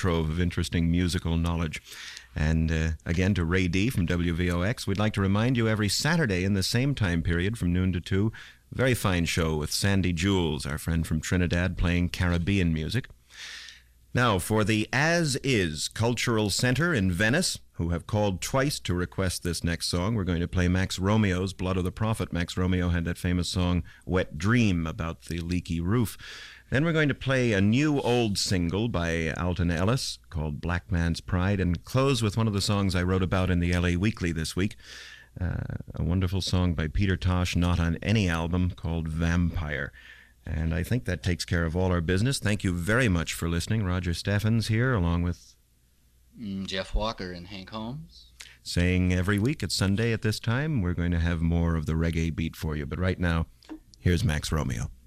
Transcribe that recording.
trove of interesting musical knowledge. And again, to Ray D from WVOX, we'd like to remind you every Saturday in the same time period from noon to 2, very fine show with Sandy Jules, our friend from Trinidad, playing Caribbean music. Now, for the As Is Cultural Center in Venice, who have called twice to request this next song, we're going to play Max Romeo's Blood of the Prophet. Max Romeo had that famous song, Wet Dream, about the leaky roof. Then we're going to play a new old single by Alton Ellis called Black Man's Pride, and close with one of the songs I wrote about in the LA Weekly this week, a wonderful song by Peter Tosh, not on any album, called Vampire. And I think that takes care of all our business. Thank you very much for listening. Roger Steffens here, along with Jeff Walker and Hank Holmes. Saying every week at Sunday at this time, we're going to have more of the reggae beat for you. But right now, here's Max Romeo.